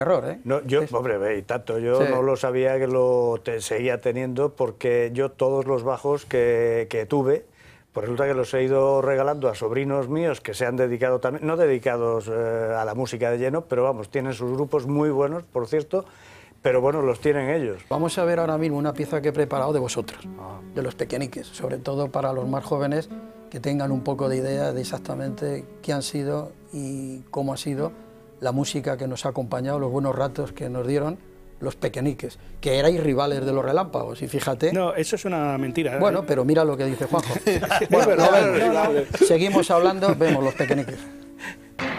error, ¿eh? No, yo, hombre, ve, y tanto, yo Sí. no lo sabía que seguía teniendo, porque yo todos los bajos que tuve, pues resulta que los he ido regalando a sobrinos míos que se han dedicado también, no dedicados a la música de lleno, pero vamos, tienen sus grupos muy buenos, por cierto, pero bueno, los tienen ellos. Vamos a ver ahora mismo una pieza que he preparado de vosotros, de los Pequeñiques, sobre todo para los más jóvenes que tengan un poco de idea de exactamente qué han sido y cómo ha sido la música que nos ha acompañado, los buenos ratos que nos dieron los Pequeñiques, que erais rivales de los Relámpagos, y fíjate... No, eso es una mentira. Bueno, pero mira lo que dice Juanjo. Bueno, verdad, no, seguimos hablando, vemos los Pequeñiques.